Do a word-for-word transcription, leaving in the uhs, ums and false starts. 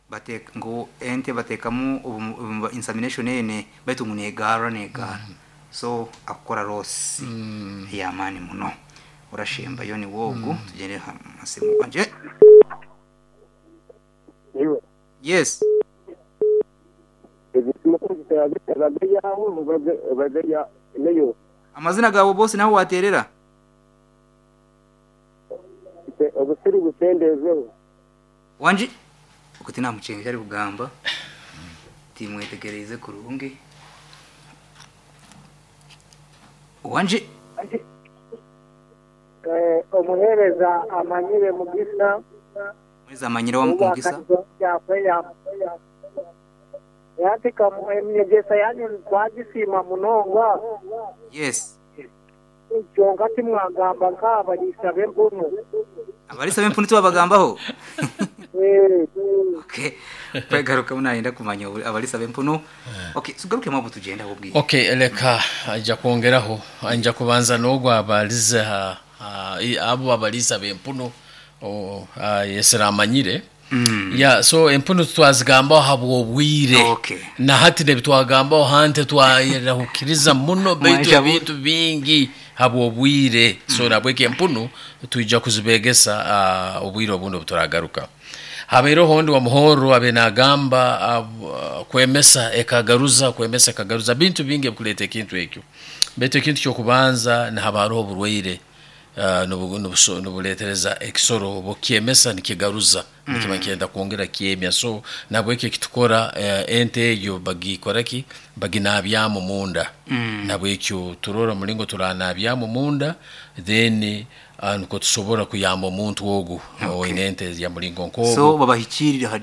bateka ngo ente batekamu insemination ene baitu munegara negara mm. so akora rose mm. ya mani muno urashemba yo ni wogu mm. tugere hasimu kwanje yes amazina gabo bose naho waterera obusiri busendezeho wanje ukuti nta mucenga ari bugamba timwetegereze kurungi wanje eh omuhereza amanyire mugisa muhereza amanyire wa mugisa yatika mnyegesa yanyu kwagisima munongwa yes jonga timwagamba nkaba lisabe mpunu abalisabe mpunu tubagambaho eh okay pegaruka unaenda kumanya abalisabe mpunu okay sugaruke mabo tugenda ubwi okay eleka ajja kuongeraho anja kubanza nogwa abaliza abo abalisabe mpunu o yesera amanyire Mm. Yeah, so empunu twazigamba habo bwire okay. Na hati ne bitwagamba hante twayirahukiriza muno baitu bintu bingi habo bwire mm. So nabweke empunu tuija kuzibegesa uh, obwire obundo buturagaruka habero hondi wa muhoro abenagamba uh, kwemesa ekagaruza kwemesa ekagaruza bintu bingi kulete kintu ekyo beto kintu cyo kubanza na habaro burweire Uh, nubuletereza ekisoro bokiemesa nikigaruza mm. nikimakenda kuongera kiemya so nabweke kitukora uh, ente yo bagikoraki baginabyamo munda mm. nabwekyo turora mulingo turanabyamo munda then uh, nuko tusobora kuyamba umuntu wogu okay. Inente ya mulingo nko so babahikirira